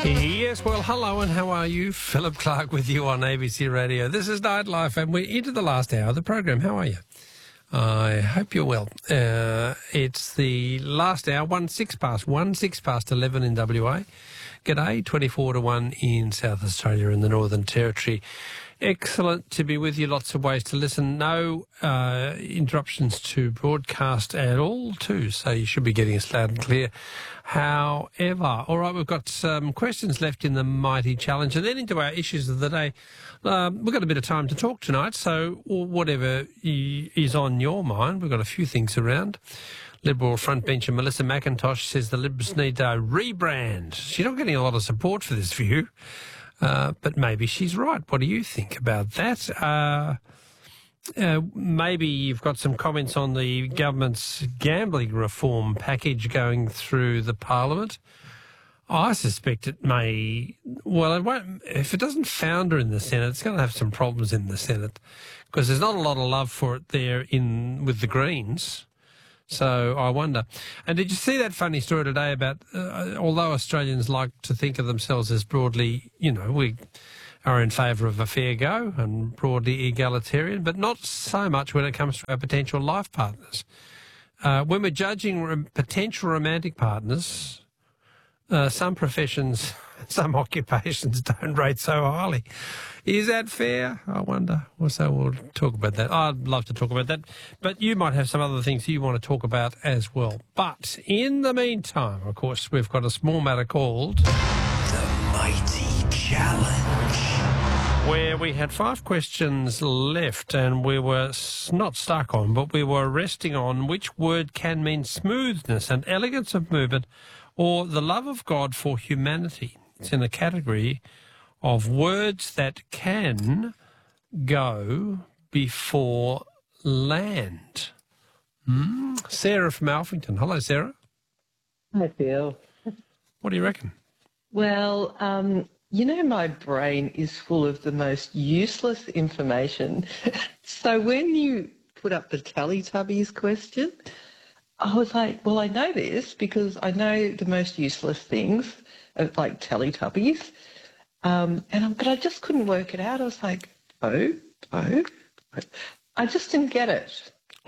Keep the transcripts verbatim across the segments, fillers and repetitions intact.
Yes, well, hello and how are you? Philip Clark with you on A B C Radio. This is Nightlife and we're into the last hour of the program. How are you? I hope you're well. Uh, it's the last hour, one six past, one six past eleven in W A. G'day, twenty-four to one in South Australia and the Northern Territory. Excellent to be with you. Lots of ways to listen. No uh, interruptions to broadcast at all, too, so you should be getting us loud and clear. However, all right, we've got some questions left in the Mighty Challenge, and then into our issues of the day. Um, we've got a bit of time to talk tonight, so whatever is on your mind, we've got a few things around. Liberal frontbencher Melissa McIntosh says the Libs need a rebrand. She's not getting a lot of support for this view, uh, but maybe she's right. What do you think about that? Uh, uh, maybe you've got some comments on the government's gambling reform package going through the Parliament. I suspect it may, well, it won't, if it doesn't founder in the Senate, it's going to have some problems in the Senate because there's not a lot of love for it there in with the Greens. So I wonder. And did you see that funny story today about, uh, although Australians like to think of themselves as broadly, you know, we are in favour of a fair go and broadly egalitarian, but not so much when it comes to our potential life partners. Uh, when we're judging rom- potential romantic partners, uh, some professions, some occupations don't rate so highly. Is that fair? I wonder. Well, so we'll talk about that. I'd love to talk about that. But you might have some other things you want to talk about as well. But in the meantime, of course, we've got a small matter called The Mighty Challenge, where we had five questions left and we were not stuck on, but we were resting on which word can mean smoothness and elegance of movement or the love of God for humanity. It's in a category of words that can go before land. Hmm? Sarah from Alphington. Hello, Sarah. Hi, Phil. What do you reckon? Well, um, you know, my brain is full of the most useless information. So when you put up the Teletubbies question, I was like, well, I know this because I know the most useless things, like Teletubbies. Um, and I'm, but I just couldn't work it out. I was like, oh, oh, I just didn't get it.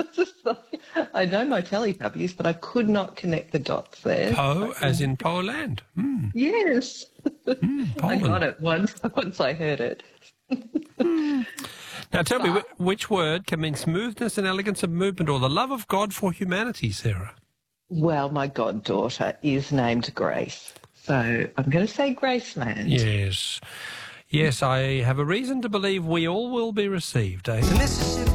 I know my Teletubbies, but I could not connect the dots there. Po, as in Poland. Mm. Yes. Mm, I got it once, once I heard it. mm. Now tell me, which word can mean smoothness and elegance of movement or the love of God for humanity, Sarah? Well, my goddaughter is named Grace. So I'm going to say Graceland. Yes. Yes, I have a reason to believe we all will be received, eh? Mississippi